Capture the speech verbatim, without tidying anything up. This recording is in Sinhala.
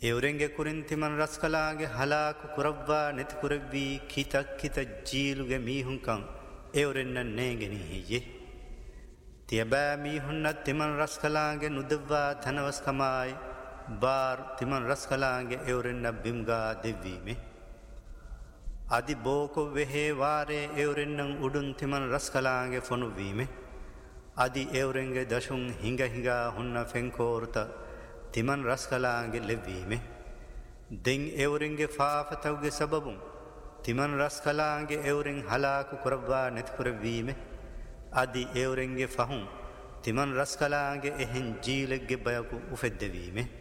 එවරෙන්ගේ කුරින් තිමන් රස් කලාගේ හලාකු කුරව්වා නැති කුරව්වී කිතක් කිත ජීලුගේ මීහුන්කං එවරෙන්න නෑගෙන හියේ. තියබෑ මීහුන්නත් තිමන් රස් කලාගේ නුදව්වා තනවස්කමයි බාර් තිමන් රස් කලාගේ එවරෙන්න බිම්ගා දෙවීමේ. අධි බෝකො වෙහේ වාරේ එවරෙන්නම් උඩුන් තිමන් රස් කලාගේ ෆොනුවීමේ. අධි එවරෙන්ගේ දශුන් හිඟ හිඟා හුන්න ෆෙන්කෝර්ත තිමන් රස් කලාගේ ලෙවීමේ. දෙන් එවරෙන්ගේ ෆාෆතවගේ සබබුන් තිමන් රස් කලාගේ එවරෙන් හලාකු කුරව්වා නැතිකුරවීමේ. අධි එවරෙන්ගේ ෆහුන් තිමන් රස් කලාගේ එහෙන් ජීලෙක්ගේ බයකු උෆෙද්දවීමේ.